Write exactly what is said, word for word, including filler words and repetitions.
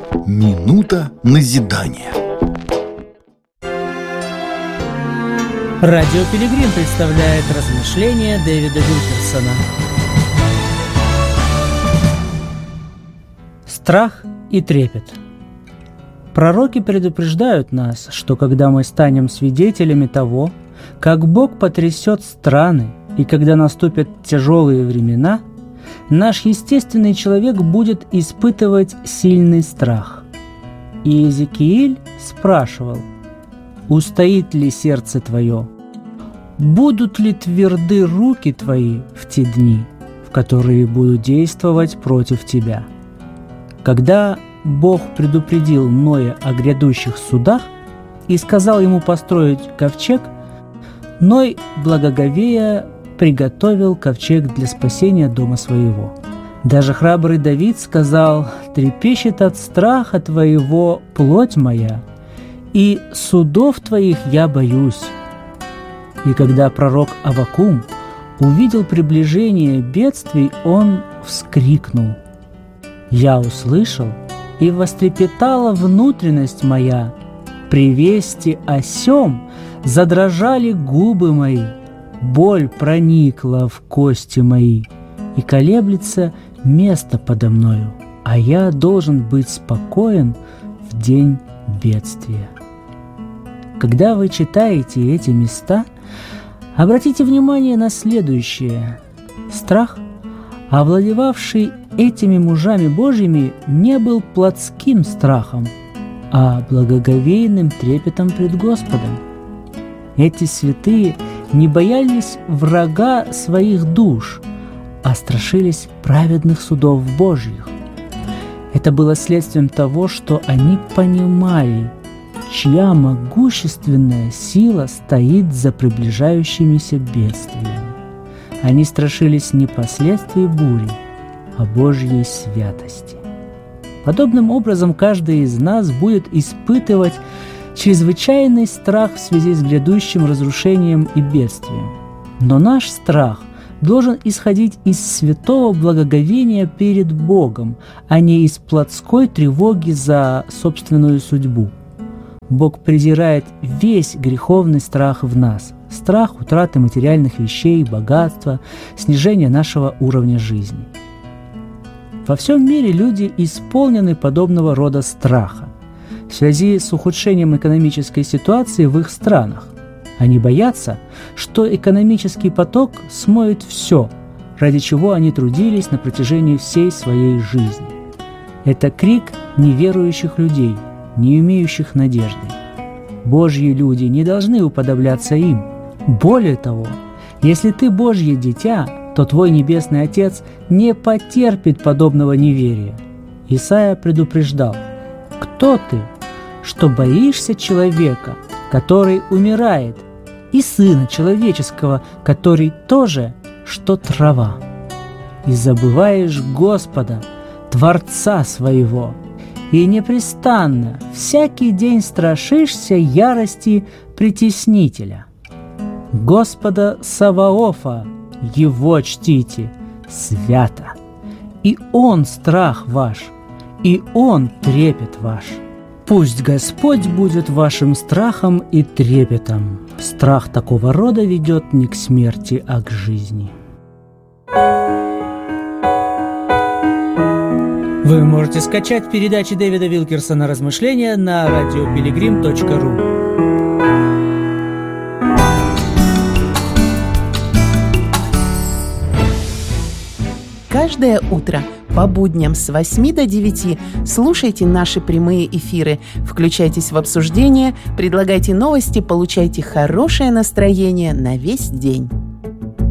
Минута назидания. Радио Пилигрим представляет размышления Дэвида Вилкерсона. Страх и трепет. Пророки предупреждают нас, что когда мы станем свидетелями того, как Бог потрясет страны, и когда наступят тяжелые времена, наш естественный человек будет испытывать сильный страх. И Иезекииль спрашивал: «Устоит ли сердце твое? Будут ли тверды руки твои в те дни, в которые буду действовать против тебя?» Когда Бог предупредил Ноя о грядущих судах и сказал ему построить ковчег, Ной, благоговея, приготовил ковчег для спасения дома своего. Даже храбрый Давид сказал: «Трепещет от страха твоего плоть моя, и судов твоих я боюсь». И когда пророк Аввакум увидел приближение бедствий, он вскрикнул: «Я услышал, и вострепетала внутренность моя, при вести о сем задрожали губы мои, боль проникла в кости мои, и колеблется место подо мною, а я должен быть спокоен в день бедствия». Когда вы читаете эти места, обратите внимание на следующее. Страх, овладевавший этими мужами Божьими, не был плотским страхом, а благоговейным трепетом пред Господом. Эти святые не боялись врага своих душ, а страшились праведных судов Божьих. Это было следствием того, что они понимали, чья могущественная сила стоит за приближающимися бедствиями. Они страшились не последствий бури, а Божьей святости. Подобным образом каждый из нас будет испытывать чрезвычайный страх в связи с грядущим разрушением и бедствием. Но наш страх должен исходить из святого благоговения перед Богом, а не из плотской тревоги за собственную судьбу. Бог презирает весь греховный страх в нас, страх утраты материальных вещей, богатства, снижения нашего уровня жизни. Во всем мире люди исполнены подобного рода страха в связи с ухудшением экономической ситуации в их странах. Они боятся, что экономический поток смоет все, ради чего они трудились на протяжении всей своей жизни. Это крик неверующих людей, не имеющих надежды. Божьи люди не должны уподобляться им. Более того, если ты Божье дитя, то твой Небесный Отец не потерпит подобного неверия. Исайя предупреждал: «Кто ты, что боишься человека, который умирает, и Сына Человеческого, который тоже, что трава? И забываешь Господа, Творца своего, и непрестанно всякий день страшишься ярости притеснителя. Господа Саваофа, Его чтите, свято, и Он страх ваш, и Он трепет ваш. Пусть Господь будет вашим страхом и трепетом. Страх такого рода ведет не к смерти, а к жизни». Вы можете скачать передачи Дэвида Вилкерсона «Размышления» на радио пилигрим точка ру. Каждое утро по будням с восьми до девяти слушайте наши прямые эфиры, включайтесь в обсуждение, предлагайте новости, получайте хорошее настроение на весь день.